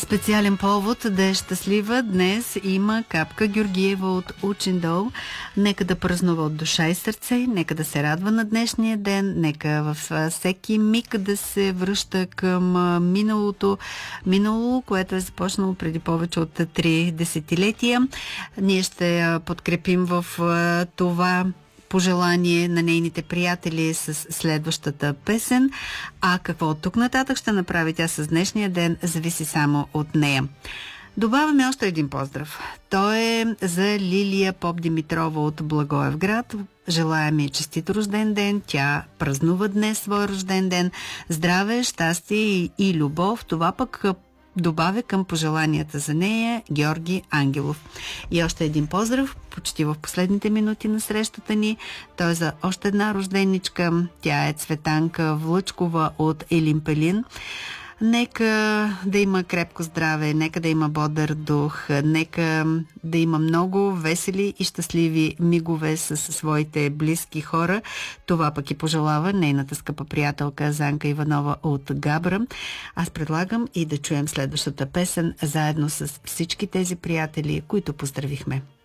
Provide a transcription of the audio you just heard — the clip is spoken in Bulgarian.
Специален повод да е щастлива днес има Капка Георгиева от Учиндол. Нека да празнува от душа и сърце, нека да се радва на днешния ден, нека във всеки миг да се връща към минало, което е започнало преди повече от 3 десетилетия. Ние ще я подкрепим в това пожелание на нейните приятели с следващата песен. А какво от тук нататък ще направи тя с днешния ден, зависи само от нея. Добавяме още един поздрав. Той е за Лилия Попдимитрова от Благоевград. Желаем и честит рожден ден. Тя празнува днес свой рожден ден. Здраве, щастие и любов. Това пък добавя към пожеланията за нея Георги Ангелов. И още един поздрав, почти в последните минути на срещата ни. Той е за още една рожденичка. Тя е Цветанка Влъчкова от Елин-Пелин. Нека да има крепко здраве, нека да има бодър дух, нека да има много весели и щастливи мигове с своите близки хора. Това пък и пожелава нейната скъпа приятелка Занка Иванова от Габра. Аз предлагам и да чуем следващата песен заедно с всички тези приятели, които поздравихме.